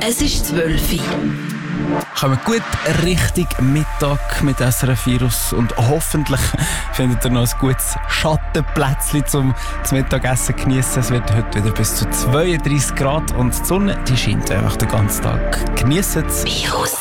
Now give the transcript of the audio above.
Es ist 12 Uhr. Kommen gut Richtung Mittag mit SRF Virus und hoffentlich findet ihr noch ein gutes Schattenplätzchen zum Mittagessen genießen. Es wird heute wieder bis zu 32 Grad und die Sonne die scheint einfach den ganzen Tag. Geniessen es. Virus.